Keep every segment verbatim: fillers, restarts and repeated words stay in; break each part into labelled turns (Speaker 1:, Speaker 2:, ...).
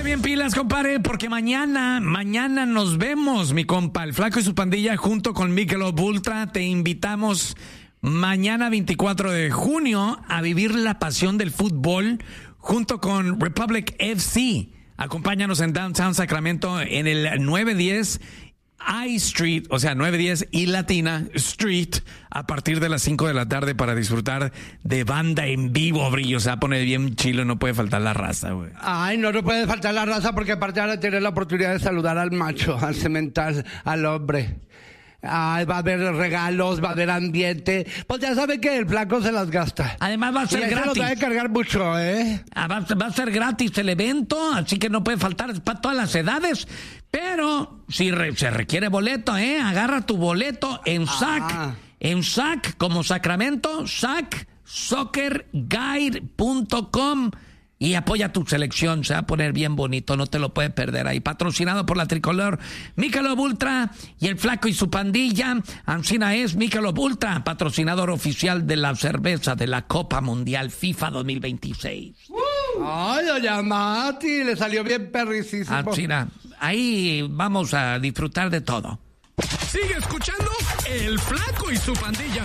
Speaker 1: bien pilas, compadre, porque mañana, mañana nos vemos, mi compa, el Flaco y su pandilla, junto con Michelob Ultra. Te invitamos mañana veinticuatro de junio a vivir la pasión del fútbol junto con Republic F C. Acompáñanos en Downtown Sacramento en el nueve diez I Street, o sea, nueve diez y Latina Street, a partir de las cinco de la tarde para disfrutar de banda en vivo, brillo. Se va a poner bien chilo, no puede faltar la raza, güey.
Speaker 2: Ay, no, no puede faltar la raza porque aparte ahora tienes la oportunidad de saludar al macho, al cemental, al hombre. Ay, va a haber regalos, va a haber ambiente. Pues ya sabe que el Flaco se las gasta.
Speaker 1: Además va a ser
Speaker 2: y
Speaker 1: gratis.
Speaker 2: Se los va a cargar mucho, ¿eh?
Speaker 1: Ah, va, va a ser gratis el evento, así que no puede faltar, es para todas las edades. Pero si re, se requiere boleto, ¿eh? Agarra tu boleto en S A C. Ah. En S A C, como Sacramento, S A C soccer guide punto com. Y apoya tu selección, se va a poner bien bonito, no te lo puedes perder ahí. Patrocinado por la Tricolor, Michelob Ultra y el Flaco y su pandilla. Ancina es Michelob Ultra, patrocinador oficial de la cerveza de la Copa Mundial FIFA dos mil veintiséis.
Speaker 2: Ay, doña Mati, le salió bien perricísimo.
Speaker 1: Ancina, ahí vamos a disfrutar de todo.
Speaker 3: Sigue escuchando el Flaco y su pandilla.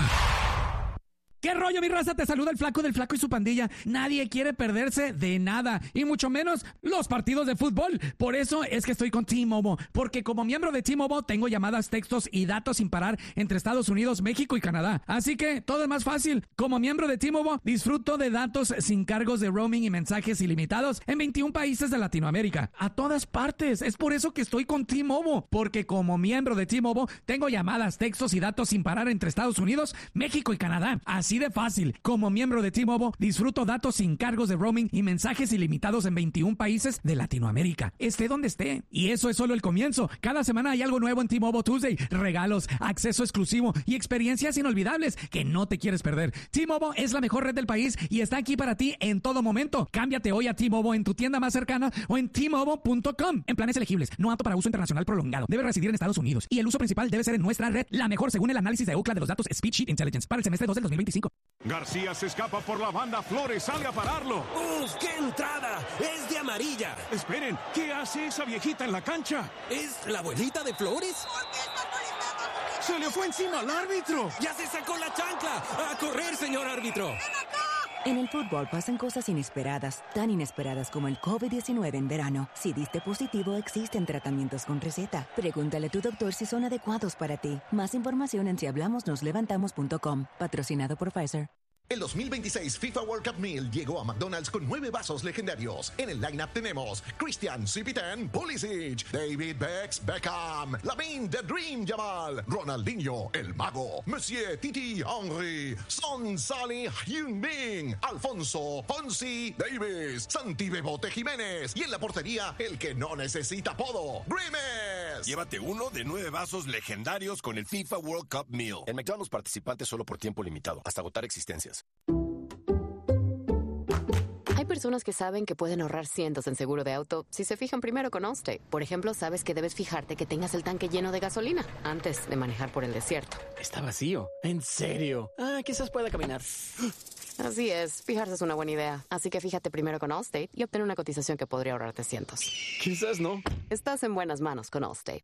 Speaker 4: ¿Qué rollo, mi raza? Te saluda el Flaco del Flaco y su pandilla. Nadie quiere perderse de nada, y mucho menos los partidos de fútbol. Por eso es que estoy con T-Mobile, porque como miembro de T-Mobile tengo llamadas, textos y datos sin parar entre Estados Unidos, México y Canadá. Así que todo es más fácil. Como miembro de T-Mobile disfruto de datos sin cargos de roaming y mensajes ilimitados en veintiún países de Latinoamérica. A todas partes. Es por eso que estoy con T-Mobile, porque como miembro de T-Mobile tengo llamadas, textos y datos sin parar entre Estados Unidos, México y Canadá. Así Así de fácil. Como miembro de T-Mobile, disfruto datos sin cargos de roaming y mensajes ilimitados en veintiún países de Latinoamérica. Esté donde esté. Y eso es solo el comienzo. Cada semana hay algo nuevo en T-Mobile Tuesday. Regalos, acceso exclusivo y experiencias inolvidables que no te quieres perder. T-Mobile es la mejor red del país y está aquí para ti en todo momento. Cámbiate hoy a T-Mobile en tu tienda más cercana o en T Mobile punto com. En planes elegibles. No apto para uso internacional prolongado. Debe residir en Estados Unidos. Y el uso principal debe ser en nuestra red. La mejor según el análisis de Ookla de los datos Speedsheet Intelligence para el semestre dos del dos mil veinticinco.
Speaker 3: García se escapa por la banda, Flores sale a pararlo.
Speaker 5: ¡Uf, qué entrada! ¡Es de amarilla!
Speaker 3: Esperen, ¿qué hace esa viejita en la cancha?
Speaker 5: ¿Es la abuelita de Flores?
Speaker 3: ¡Se le fue encima al árbitro!
Speaker 5: ¡Ya se sacó la chancla! ¡A correr, señor árbitro!
Speaker 6: En el fútbol pasan cosas inesperadas, tan inesperadas como el COVID diecinueve en verano. Si diste positivo, existen tratamientos con receta. Pregúntale a tu doctor si son adecuados para ti. Más información en si hablamos nos levantamos punto com. Patrocinado por Pfizer.
Speaker 7: El dos mil veintiséis FIFA World Cup Meal llegó a McDonald's con nueve vasos legendarios. En el lineup tenemos Christian Cipitan Pulisic, David Becks Beckham, Lamine The Dream Yamal, Ronaldinho El Mago, Monsieur Titi Henry, Son Salih Heung-min, Alfonso Fonsi Davis, Santi Bebote Jiménez y en la portería el que no necesita apodo, Grimes.
Speaker 8: Llévate uno de nueve vasos legendarios con el FIFA World Cup Meal. En McDonald's participantes solo por tiempo limitado, hasta agotar existencias.
Speaker 9: Hay personas que saben que pueden ahorrar cientos en seguro de auto si se fijan primero con Allstate. Por ejemplo, sabes que debes fijarte que tengas el tanque lleno de gasolina antes de manejar por el desierto.
Speaker 10: Está vacío. ¿En serio? Ah, quizás pueda caminar.
Speaker 9: Así es, fijarse es una buena idea. Así que fíjate primero con Allstate y obtén una cotización que podría ahorrarte cientos.
Speaker 10: Quizás no.
Speaker 9: Estás en buenas manos con Allstate.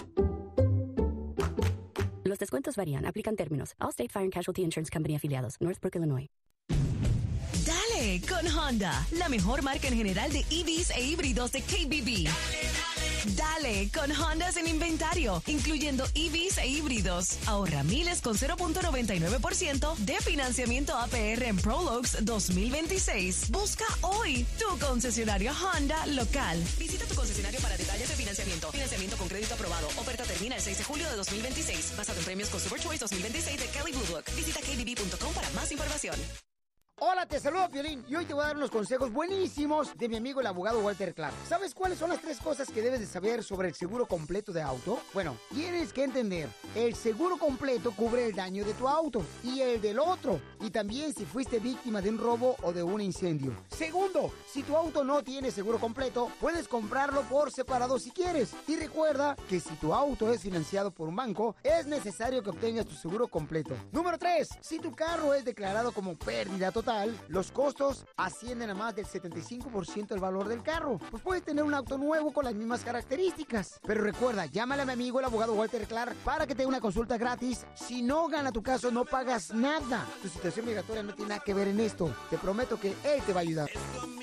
Speaker 11: Los descuentos varían. Aplican términos. Allstate Fire and Casualty Insurance Company afiliados. Northbrook, Illinois.
Speaker 12: Dale con Honda, la mejor marca en general de E Vs e híbridos de K B B. Dale con Honda sin inventario, incluyendo E Vs e híbridos. Ahorra miles con cero punto noventa y nueve por ciento de financiamiento A P R en Prologues dos mil veintiséis. Busca hoy tu concesionario Honda local. Visita tu concesionario para detalles de financiamiento. Financiamiento con crédito aprobado. Oferta termina el seis de julio de dos mil veintiséis. Basado en premios Consumer Choice dos mil veintiséis de Kelly Blue Book. Visita K B B punto com para más información.
Speaker 13: Hola, te saludo, Piolín, y hoy te voy a dar unos consejos buenísimos de mi amigo el abogado Walter Clark. ¿Sabes cuáles son las tres cosas que debes de saber sobre el seguro completo de auto? Bueno, tienes que entender, el seguro completo cubre el daño de tu auto y el del otro, y también si fuiste víctima de un robo o de un incendio. Segundo, si tu auto no tiene seguro completo, puedes comprarlo por separado si quieres. Y recuerda que si tu auto es financiado por un banco, es necesario que obtengas tu seguro completo. Número tres, si tu carro es declarado como pérdida total, total, los costos ascienden a más del setenta y cinco por ciento del valor del carro. Pues puedes tener un auto nuevo con las mismas características. Pero recuerda, llámale a mi amigo el abogado Walter Clark para que te dé una consulta gratis. Si no gana tu caso, no pagas nada. Tu situación migratoria no tiene nada que ver en esto. Te prometo que él te va a ayudar.